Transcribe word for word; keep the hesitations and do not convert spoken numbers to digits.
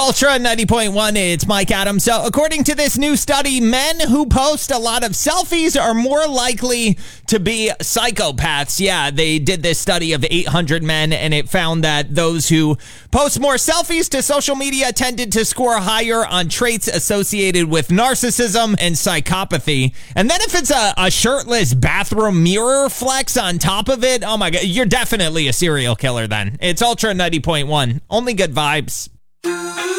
Ultra ninety point one, it's Mike Adams. So according to this new study, men who post a lot of selfies are more likely to be psychopaths. Yeah, they did this study of eight hundred men, and it found that those who post more selfies to social media tended to score higher on traits associated with narcissism and psychopathy. And then if it's a, a shirtless bathroom mirror flex on top of it, oh my God, you're definitely a serial killer then. It's Ultra ninety point one. Only good vibes.